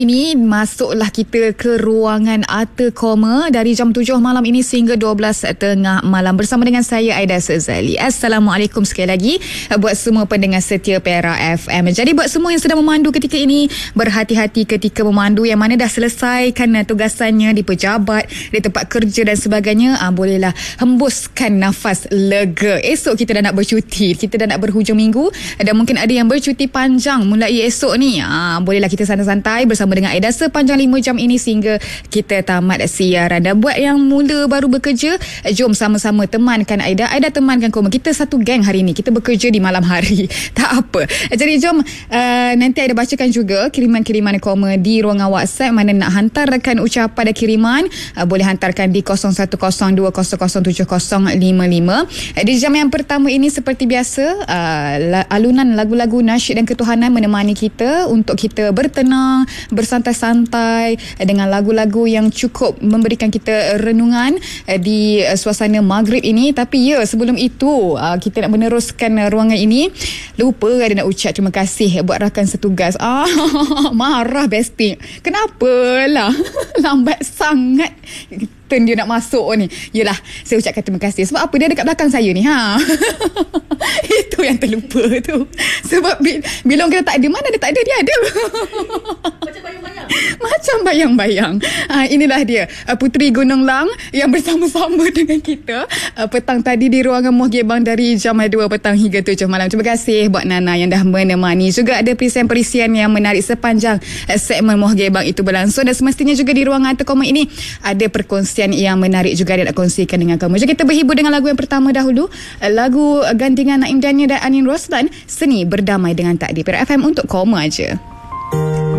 Ini masuklah kita ke ruangan Arthur Koma dari jam 7 malam ini sehingga 12 malam bersama dengan saya Aida Sezali. Assalamualaikum sekali lagi buat semua pendengar setia Perak FM. Jadi buat semua yang sedang memandu ketika ini, berhati-hati ketika memandu, yang mana dah selesaikan tugasannya di pejabat, di tempat kerja dan sebagainya, bolehlah hembuskan nafas lega. Esok kita dah nak bercuti, kita dah nak berhujung minggu dan mungkin ada yang bercuti panjang mulai esok ni. Bolehlah kita santai-santai bersama dengan Aida sepanjang 5 jam ini sehingga kita tamat siaran. Dan buat yang mula baru bekerja, jom sama-sama temankan Aida. Aida temankan Koma. Kita satu geng hari ni. Kita bekerja di malam hari. Tak apa. Jadi jom nanti Aida bacakan juga kiriman-kiriman Koma di ruangan WhatsApp. Mana nak hantarkan ucapan dan kiriman, boleh hantarkan di 0102007055. Di jam yang pertama ini seperti biasa, alunan lagu-lagu nasyid dan ketuhanan menemani kita untuk kita bertenang, bersantai-santai dengan lagu-lagu yang cukup memberikan kita renungan di suasana maghrib ini. Tapi sebelum itu kita nak meneruskan ruangan ini. Lupa ada nak ucap terima kasih buat rakan setugas. Marah Besti. Kenapalah lambat sangat turn dia nak masuk ni. Yelah, saya ucapkan terima kasih. Sebab apa? Dia dekat belakang saya ni. Itu yang terlupa tu. Sebab bila orang kata tak ada, mana dia tak ada, dia ada. Macam bayang-bayang. Inilah dia, Puteri Gunung Lang yang bersama-sama dengan kita petang tadi di ruangan Muar Gebang dari jam 2 petang hingga 7 malam. Terima kasih buat Nana yang dah menemani. Juga ada perisian-perisian yang menarik sepanjang segmen Muar Gebang itu berlangsung. Dan semestinya juga di ruangan Arthur Koma ini ada perkongsian yang menarik juga dia nak kongsikan dengan kamu. Jadi kita berhibur dengan lagu yang pertama dahulu. Lagu gantingan Naim Daniel dan Anin Roslan, Seni Berdamai dengan Takdir. Perak FM untuk Koma aja.